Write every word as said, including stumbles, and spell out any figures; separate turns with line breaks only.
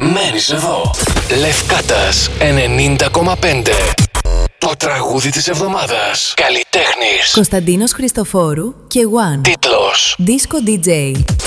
μένεις εδώ. Λευκάτας ενενήντα κόμμα πέντε. Το τραγούδι της εβδομάδας. Καλλιτέχνης
Κωνσταντίνος Χριστοφόρου και One.
Τίτλος
Disco ντι τζέι.